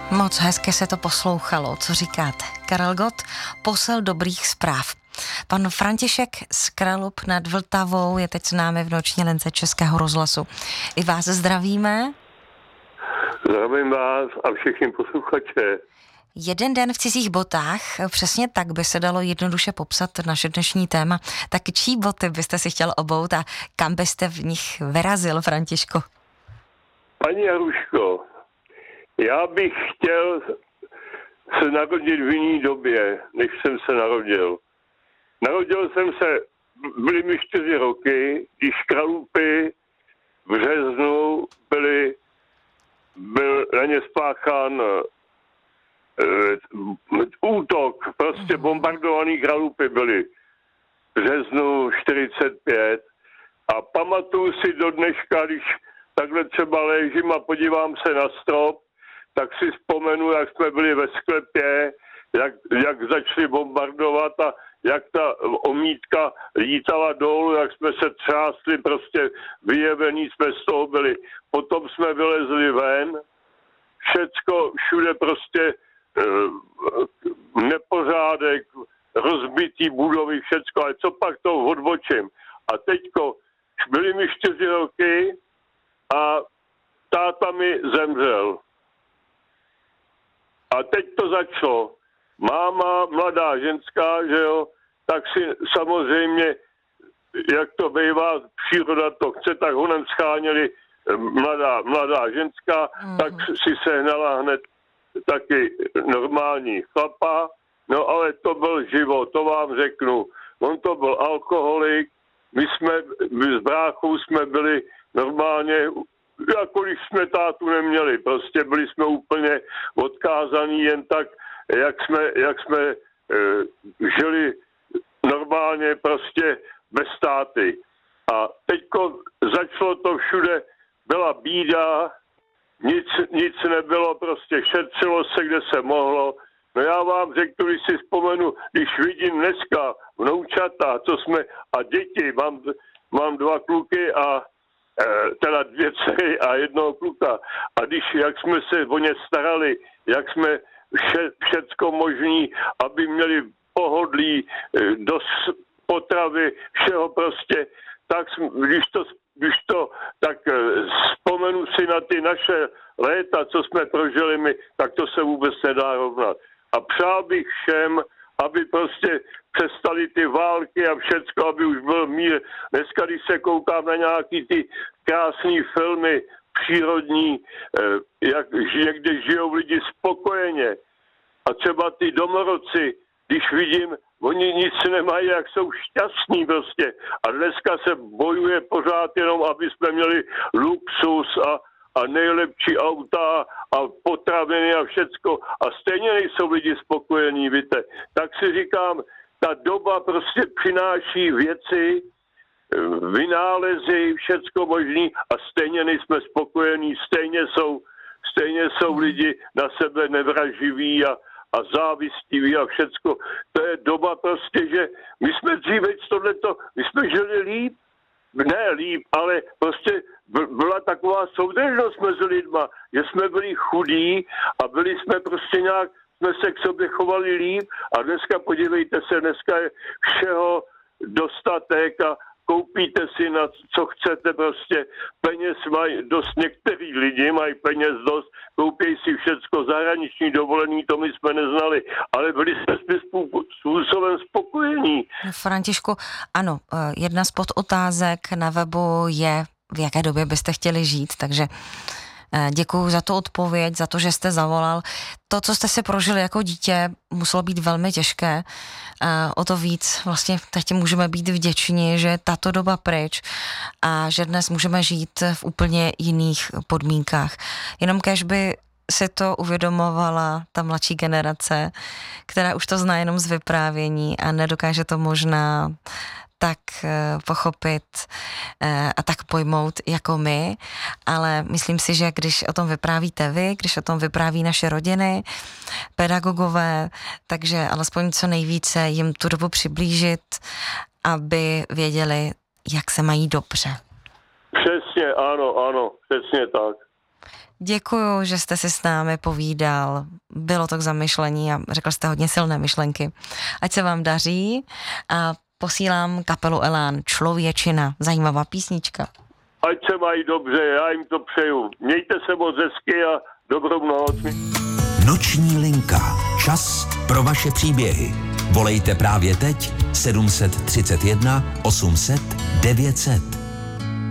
Moc hezky se to poslouchalo, co říkáte. Karel Gott, posel dobrých zpráv. Pan František z Kralup nad Vltavou je teď s námi v noční lince Českého rozhlasu. I vás zdravíme. Zdravím vás a všechny posluchače. Jeden den v cizích botách, přesně tak by se dalo jednoduše popsat naše dnešní téma. Tak čí boty byste si chtěl obout a kam byste v nich vyrazil, Františku? Paní Jaruško, já bych chtěl se narodit v jiný době, než jsem se narodil. Narodil jsem se, byly mi 4 roky, když Kralupy v březnu byl na ně spáchán útok, prostě bombardovaný Kralupy byly v březnu 45 a pamatuju si do dneška, když takhle třeba ležím a podívám se na strop, tak si vzpomenu, jak jsme byli ve sklepě, jak začali bombardovat a jak ta omítka lítala dolů, jak jsme se třásli, prostě vyjevení jsme z toho byli. Potom jsme vylezli ven, všecko, všude prostě nepořádek, rozbitý budovy, všecko, ale co pak to odbočím. A teďko, byly mi 4 roky a táta mi zemřel. A teď to začalo. Máma, mladá ženská, že jo, tak si samozřejmě, jak to bývá, příroda to chce, tak honem scháněli mladá ženská, tak si sehnala hned taky normální chlapa, no ale to byl život, to vám řeknu. On to byl alkoholik, my s bráchou jsme byli normálně, jako když jsme tátu neměli, prostě byli jsme úplně odkázaní jen tak, jak jsme žili normálně prostě bez táty. A teďko začalo to všude, byla bída, nic nebylo, prostě šetřilo se, kde se mohlo. No já vám řeknu, když si vzpomenu, když vidím dneska vnoučata, a děti, mám 2 kluky a teda 2 dcery a 1 kluka. A jak jsme se o ně starali, jak jsme všecko možný, aby měli pohodlí, dost potravy, všeho prostě, tak když to tak vzpomenu si na ty naše léta, co jsme prožili my, tak to se vůbec nedá rovnat. A přál bych všem, aby prostě přestali ty války a všecko, aby už byl mír. Dneska, když se koukám na nějaký ty krásný filmy přírodní, jak někde žijou lidi spokojeně. A třeba ty domorodci, když vidím, oni nic nemají, jak jsou šťastní prostě. A dneska se bojuje pořád jenom, aby jsme měli luxus a nejlepší auta a potraviny a všecko. A stejně nejsou lidi spokojení, víte. Tak si říkám, ta doba prostě přináší věci, vynálezy, všecko možný a stejně nejsme spokojení, stejně jsou lidi na sebe nevraživí a závistiví a všecko. To je doba prostě, že my jsme dříve my jsme žili líp, ne líp, ale prostě byla taková soudržnost mezi lidma, že jsme byli chudí a byli jsme prostě nějak, jsme se k sobě chovali líp a dneska podívejte se, dneska je všeho dostatek a koupíte si na co chcete prostě, peněz mají dost, některý lidi mají peněz dost, koupí si všecko, zahraniční dovolený, to my jsme neznali, ale byli jsme způsobem spokojení. Františku, ano, jedna z podotázek na webu je, v jaké době byste chtěli žít, takže děkuju za tu odpověď, za to, že jste zavolal. To, co jste si prožili jako dítě, muselo být velmi těžké. O to víc vlastně teď můžeme být vděční, že je tato doba pryč a že dnes můžeme žít v úplně jiných podmínkách. Jenom kéž by si to uvědomovala ta mladší generace, která už to zná jenom z vyprávění a nedokáže to možná tak pochopit a tak pojmout jako my, ale myslím si, že když o tom vyprávíte vy, když o tom vypráví naše rodiny, pedagogové, takže alespoň co nejvíce jim tu dobu přiblížit, aby věděli, jak se mají dobře. Přesně, ano, přesně tak. Děkuju, že jste si s námi povídal. Bylo to k zamyšlení a řekl jste hodně silné myšlenky. Ať se vám daří a posílám kapelu Elán Člověčina. Zajímavá písnička. Ať se mají dobře, já jim to přeju. Mějte se moc hezky a dobrou noc. Noční linka. Čas pro vaše příběhy. Volejte právě teď 731 800 900.